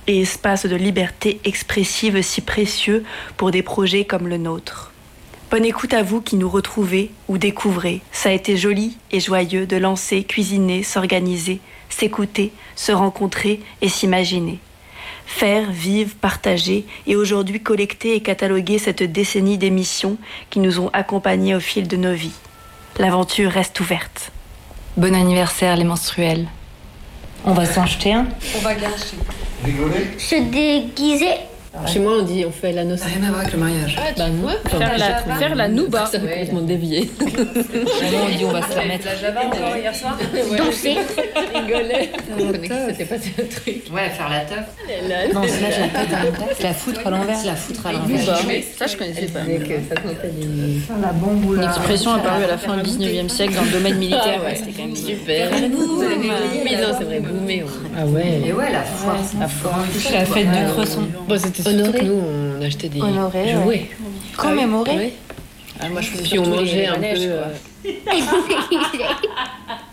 et espace de liberté expressive si précieux pour des projets comme le nôtre. Bonne écoute à vous qui nous retrouvez ou découvrez. Ça a été joli et joyeux de lancer, cuisiner, s'organiser, s'écouter, se rencontrer et s'imaginer. Faire, vivre, partager et aujourd'hui collecter et cataloguer cette décennie d'émissions qui nous ont accompagnés au fil de nos vies. L'aventure reste ouverte. Bon anniversaire les menstruels. On va s'en jeter un. On va gâcher. Rigoler. Se déguiser. Chez moi, on fait la noce. Ça n'a rien à voir avec le mariage. Bah, moi, Faire la nouba. ça va complètement dévié. On dit on va se la mettre. La Java encore hier soir. Danser. Rigolait. On connaît que c'était pas un truc. Ouais, faire la teuf. Non, c'est là, je la tête à l'envers. C'est la foutre à l'envers. C'est la foutre à l'envers. Ça, je connaissais pas. Avec ça s'appelle une... La bombe ou Une la... expression apparue à la fin du 19e siècle dans le domaine militaire. ouais, C'était quand même super. Oui, non, c'est vrai, boomer. Ah ouais. Et ouais, la foire. La foire. La fête de Cresson. Bon, c'était surtout que nous, on achetait des Honoré, jouets. ouais. Commémoré. Ouais. Ah, moi, je faisais Puis on surtout mangeait les un manèges, peu... quoi.